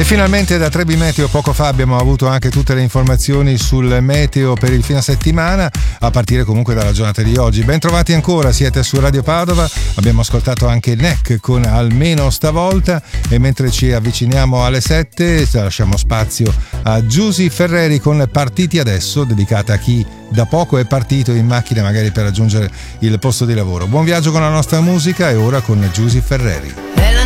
E finalmente da Trebi Meteo poco fa abbiamo avuto anche tutte le informazioni sul meteo per il fine settimana, a partire comunque dalla giornata di oggi. Ben trovati ancora, siete su Radio Padova, abbiamo ascoltato anche NEC con Almeno Stavolta, e mentre ci avviciniamo alle 7 lasciamo spazio a Giusy Ferreri con Partiti Adesso, dedicata a chi da poco è partito in macchina magari per raggiungere il posto di lavoro. Buon viaggio con la nostra musica, e ora con Giusy Ferreri.